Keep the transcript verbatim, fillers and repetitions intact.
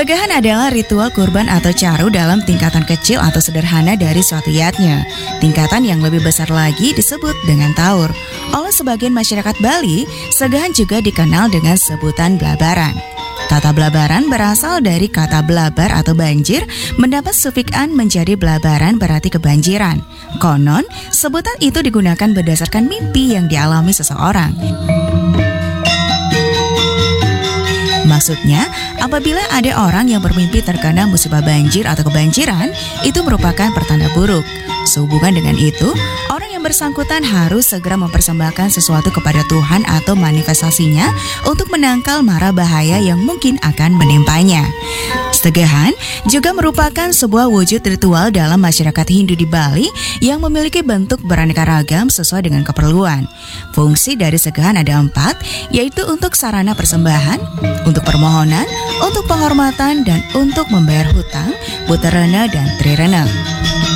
Segahan adalah ritual kurban atau caru dalam tingkatan kecil atau sederhana dari suatu yatnya. Tingkatan yang lebih besar lagi disebut dengan taur. Oleh sebagian masyarakat Bali, segahan juga dikenal dengan sebutan blabaran. Kata blabaran berasal dari kata blabar atau banjir, mendapat sufiks an menjadi blabaran berarti kebanjiran. Konon, sebutan itu digunakan berdasarkan mimpi yang dialami seseorang. Maksudnya, apabila ada orang yang bermimpi terkena musibah banjir atau kebanjiran, itu merupakan pertanda buruk. Sehubungan dengan itu, orang yang bersangkutan harus segera mempersembahkan sesuatu kepada Tuhan atau manifestasinya untuk menangkal mara bahaya yang mungkin akan menimpanya. Segahan juga merupakan sebuah wujud ritual dalam masyarakat Hindu di Bali yang memiliki bentuk beraneka ragam sesuai dengan keperluan. Fungsi dari segahan ada empat, yaitu untuk sarana persembahan, untuk permohonan, untuk penghormatan, dan untuk membayar hutang, buterana, dan trirana.